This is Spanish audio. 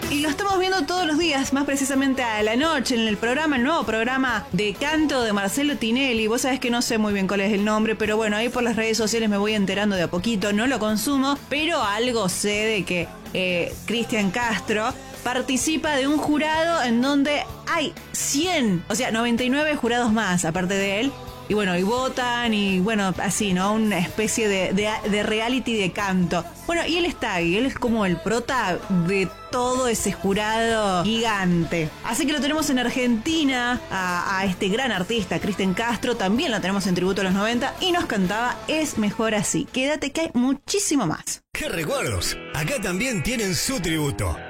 Y lo estamos viendo todos los días, más precisamente a la noche, en el nuevo programa de canto de Marcelo Tinelli. Vos sabés que no sé muy bien cuál es el nombre, pero bueno, ahí por las redes sociales me voy enterando de a poquito. No lo consumo, pero algo sé de que Cristian Castro participa de un jurado en donde hay 99 jurados más, aparte de él. Y bueno, y votan y bueno, así, ¿no? Una especie de reality de canto. Bueno, y él está ahí, él es como el prota de todo ese jurado gigante. Así que lo tenemos en Argentina, a este gran artista, Cristian Castro, también lo tenemos en Tributo a los 90 y nos cantaba Es Mejor Así. Quédate que hay muchísimo más. ¡Qué recuerdos! Acá también tienen su tributo.